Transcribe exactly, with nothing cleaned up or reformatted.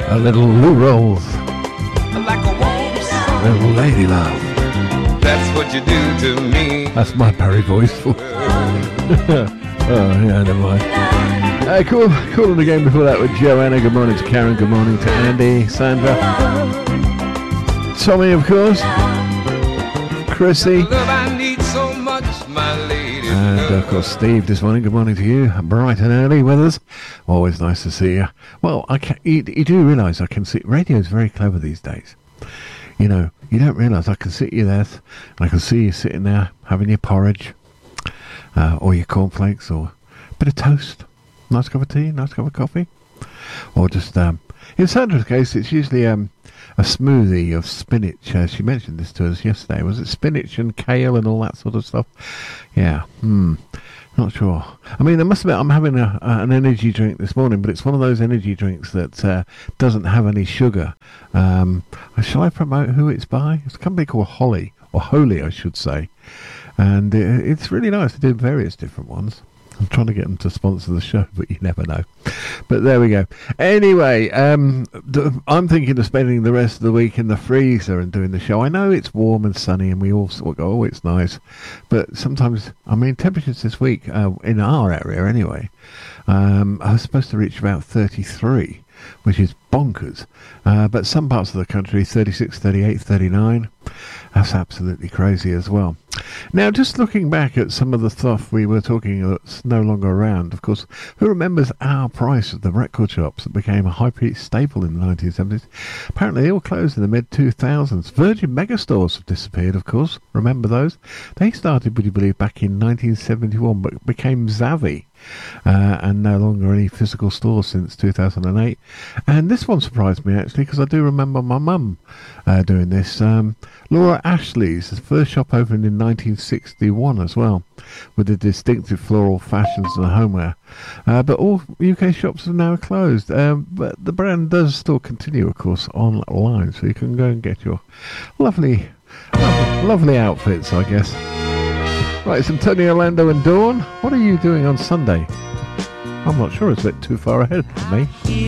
A little Lou Rolls. Like a warm Little lady love. That's what you do to me. That's my Barry voice for. Oh, yeah, never mind. Uh, cool, cool in the game before that with Joanna. Good morning to Karen. Good morning to Andy, Sandra, Tommy, of course, Chrissy, Love I need so much, my lady. and of course Steve this morning. Good morning to you. Bright and early with us. Always nice to see you. Well, I can, you, you do realise I can see radio is very clever these days. You know, you don't realise I can sit you there, and I can see you sitting there having your porridge, uh, or your cornflakes, or a bit of toast, nice cup of tea, nice cup of coffee, or just, um, in Sandra's case, it's usually um, a smoothie of spinach. Uh, she mentioned this to us yesterday. Was it spinach and kale and all that sort of stuff? Yeah, hmm. Not sure. I mean, I must admit, I'm having a, uh, an energy drink this morning, but it's one of those energy drinks that uh, doesn't have any sugar. Um, shall I promote who it's by? It's a company called Holly, or Holy, I should say. And it, it's really nice. They do various different ones. I'm trying to get them to sponsor the show, but you never know. But there we go. Anyway, um, th- I'm thinking of spending the rest of the week in the freezer and doing the show. I know it's warm and sunny, and we all sort of go, oh, it's nice. But sometimes, I mean, temperatures this week, uh, in our area anyway, um, are supposed to reach about thirty-three, which is bonkers. Uh, but some parts of the country, thirty-six, thirty-eight, thirty-nine. That's absolutely crazy as well. Now, just looking back at some of the stuff we were talking that's no longer around, of course, who remembers our price at the record shops that became a high-peak staple in the nineteen seventies? Apparently, they all closed in the mid two thousands. Virgin Megastores have disappeared, of course. Remember those? They started, would you believe, back in nineteen seventy-one, but became Zavvi. Uh, and no longer any physical stores since two thousand eight. And this one surprised me, actually, because I do remember my mum uh, doing this. Um, Laura Ashley's, the first shop opened in nineteen sixty-one as well, with the distinctive floral fashions and homeware. Uh, but all U K shops are now closed. Um, but the brand does still continue, of course, online, so you can go and get your lovely, lovely, lovely outfits, I guess. Right, it's Antonio Orlando and Dawn. What are you doing on Sunday? I'm not sure, it's a bit too far ahead for me.